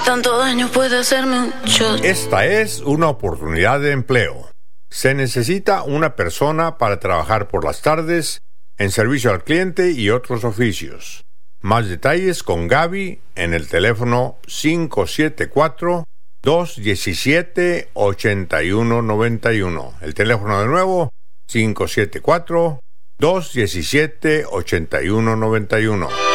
Tanto daño puede hacerme un shot. Esta es una oportunidad de empleo. Se necesita una persona para trabajar por las tardes en servicio al cliente y otros oficios. Más detalles con Gaby en el teléfono 574-217-8191. El teléfono de nuevo, 574-217-8191.